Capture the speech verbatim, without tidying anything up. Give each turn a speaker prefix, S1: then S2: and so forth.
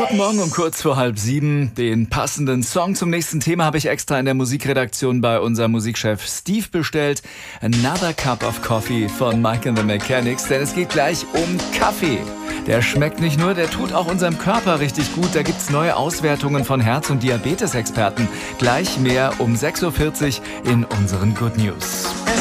S1: Guten Morgen um kurz vor halb sieben. Den passenden Song zum nächsten Thema habe ich extra in der Musikredaktion bei unserem Musikchef Steve bestellt. Another Cup of Coffee von Mike and the Mechanics, denn es geht gleich um Kaffee. Der schmeckt nicht nur, der tut auch unserem Körper richtig gut. Da gibt's neue Auswertungen von Herz- und Diabetesexperten. Gleich mehr um sechs Uhr vierzig in unseren Good News.